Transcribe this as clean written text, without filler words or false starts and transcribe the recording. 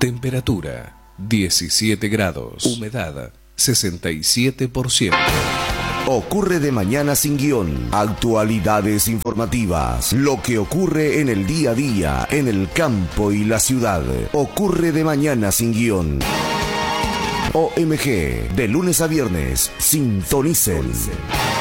Temperatura 17 grados. Humedad 67%. Ocurre de mañana sin guión. Actualidades informativas. Lo que ocurre en el día a día, en el campo y la ciudad. Ocurre de mañana sin guión. OMG, de lunes a viernes. Sintonicen.